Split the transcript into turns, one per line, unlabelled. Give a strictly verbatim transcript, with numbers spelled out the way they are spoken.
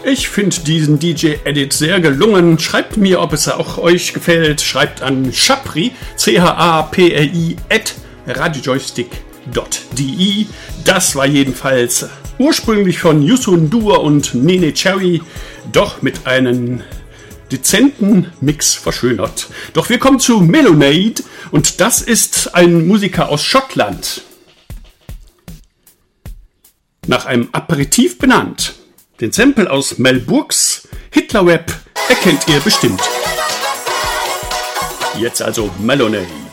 Ich finde diesen D J-Edit sehr gelungen. Schreibt mir, ob es auch euch gefällt. Schreibt an Chapri, C H A P R I, at radiojoystick punkt de. Das war jedenfalls ursprünglich von Yusun Dur und Nene Cherry, doch mit einem dezenten Mix verschönert. Doch wir kommen zu Melonade und das ist ein Musiker aus Schottland. Nach einem Aperitif benannt. Den Sample aus Mel Brooks Hitlerweb erkennt ihr bestimmt. Jetzt also Melonade.